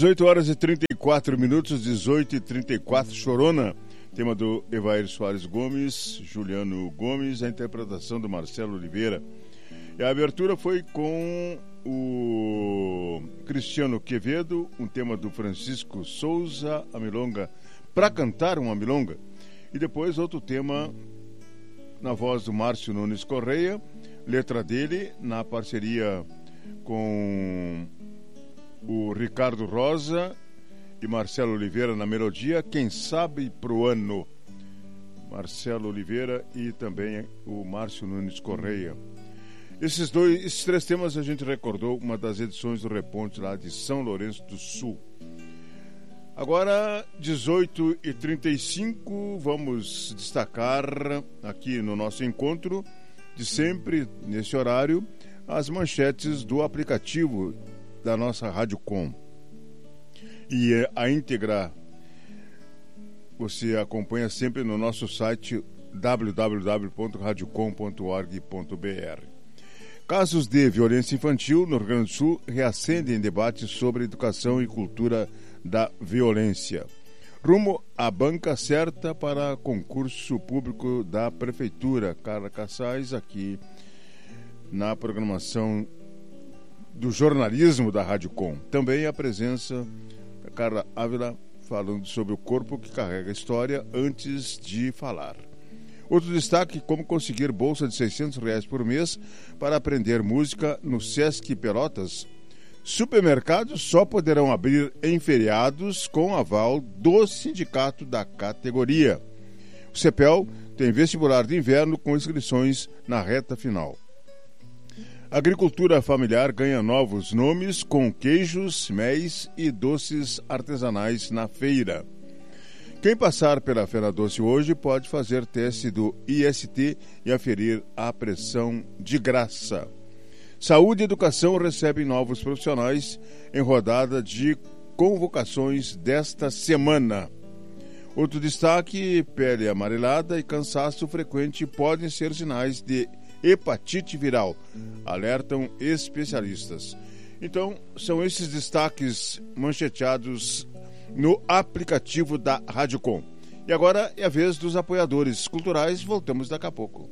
18 horas e 34 minutos, 18 e 34, Chorona, tema do Evair Soares Gomes, Juliano Gomes, a interpretação do Marcelo Oliveira. E a abertura foi com o Cristiano Quevedo, um tema do Francisco Souza, a milonga, Pra Cantar uma Milonga. E depois outro tema na voz do Márcio Nunes Correia, letra dele, na parceria com o Ricardo Rosa e Marcelo Oliveira na melodia, Quem Sabe Pro Ano. Marcelo Oliveira e também o Márcio Nunes Correia. Esses três temas a gente recordou uma das edições do Reponte lá de São Lourenço do Sul. Agora, 18h35, vamos destacar aqui no nosso encontro de sempre, nesse horário, as manchetes do aplicativo da nossa Rádio Com. E a íntegra você acompanha sempre no nosso site www.radiocom.org.br. Casos de violência infantil no Rio Grande do Sul reacendem debates sobre educação e cultura da violência. Rumo à banca certa para concurso público da Prefeitura. Carla Cassais aqui na programação do jornalismo da Rádio Com. Também a presença da Carla Ávila falando sobre o corpo que carrega a história antes de falar. Outro destaque, como conseguir bolsa de R$600 por mês para aprender música no Sesc Pelotas. Supermercados só poderão abrir em feriados com aval do sindicato da categoria. O CEPEL tem vestibular de inverno com inscrições na reta final. A agricultura familiar ganha novos nomes com queijos, méis e doces artesanais na feira. Quem passar pela Feira Doce hoje pode fazer teste do IST e aferir a pressão de graça. Saúde e educação recebem novos profissionais em rodada de convocações desta semana. Outro destaque, pele amarelada e cansaço frequente podem ser sinais de hepatite viral, alertam especialistas. Então, são esses destaques mancheteados no aplicativo da Rádio Com. E agora é a vez dos apoiadores culturais, voltamos daqui a pouco.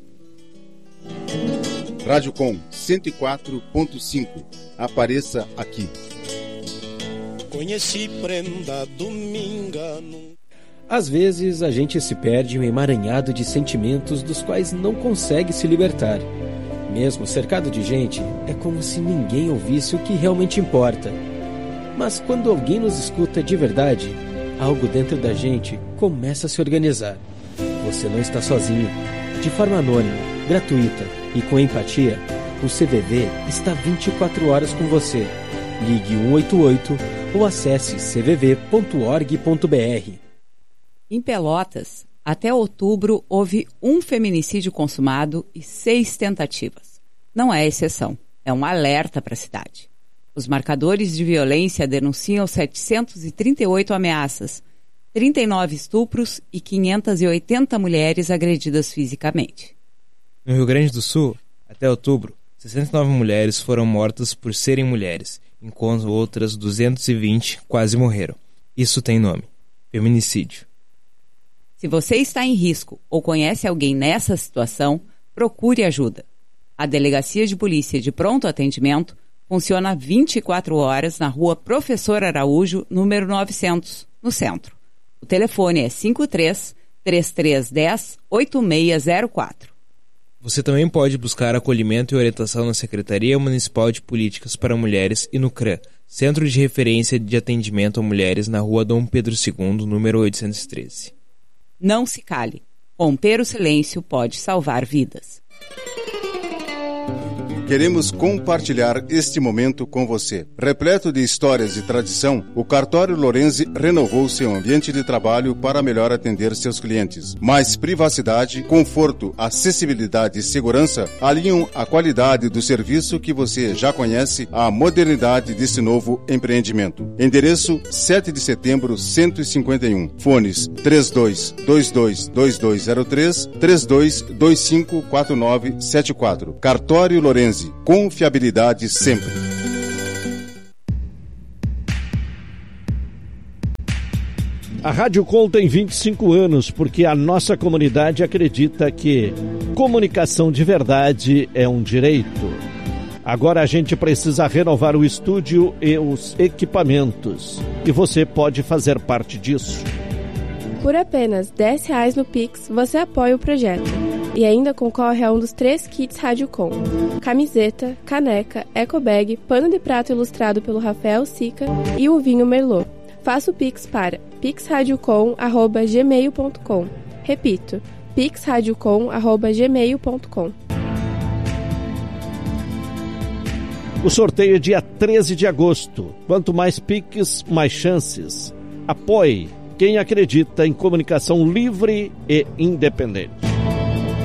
Rádio Com 104.5. Apareça aqui. Conheci prenda dominga no... Às vezes a gente se perde em um emaranhado de sentimentos dos quais não consegue se libertar. Mesmo cercado de gente, é como se ninguém ouvisse o que realmente importa. Mas quando alguém nos escuta de verdade, algo dentro da gente começa a se organizar. Você não está sozinho. De forma anônima, gratuita e com empatia, o CVV está 24 horas com você. Ligue 188 ou acesse cvv.org.br. Em Pelotas, até outubro, houve um feminicídio consumado e 6 tentativas. Não é exceção, é um alerta para a cidade. Os marcadores de violência denunciam 738 ameaças, 39 estupros e 580 mulheres agredidas fisicamente. No Rio Grande do Sul, até outubro, 69 mulheres foram mortas por serem mulheres, enquanto outras 220 quase morreram. Isso tem nome: feminicídio. Se você está em risco ou conhece alguém nessa situação, procure ajuda. A Delegacia de Polícia de Pronto Atendimento funciona 24 horas na Rua Professor Araújo, número 900, no centro. O telefone é 53-3310-8604. Você também pode buscar acolhimento e orientação na Secretaria Municipal de Políticas para Mulheres e no CRAM, Centro de Referência de Atendimento a Mulheres, na Rua Dom Pedro II, número 813. Não se cale. Romper o silêncio pode salvar vidas. Queremos compartilhar este momento com você. Repleto de histórias e tradição, o Cartório Lorenzi renovou seu ambiente de trabalho para melhor atender seus clientes. Mais privacidade, conforto, acessibilidade e segurança alinham a qualidade do serviço que você já conhece à modernidade desse novo empreendimento. Endereço 7 de setembro 151. Fones 32222203, 32254974. Cartório Lorenzi. Confiabilidade sempre. A Rádio Com tem 25 anos porque a nossa comunidade acredita que comunicação de verdade é um direito. Agora a gente precisa renovar o estúdio e os equipamentos. E você pode fazer parte disso. Por apenas R$10 no Pix, você apoia o projeto. E ainda concorre a um dos 3 kits Rádio Com: camiseta, caneca, ecobag, pano de prato ilustrado pelo Rafael Sica e o vinho Merlot. Faça o Pix para pixradiocom@gmail.com. Repito, pixradiocom@gmail.com. O sorteio é dia 13 de agosto. Quanto mais Pix, mais chances. Apoie quem acredita em comunicação livre e independente.